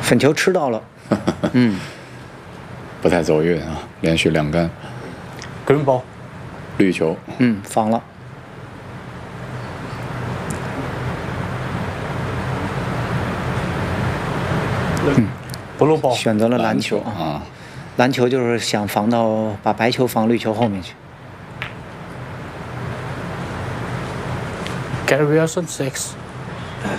粉球吃到了，嗯， 不太走运啊，连续2杆。 green ball， 绿球， 防了。 blue ball， 选择了蓝球啊，蓝球就是想防到把白球防绿球后面去。 Gary Wilson 6。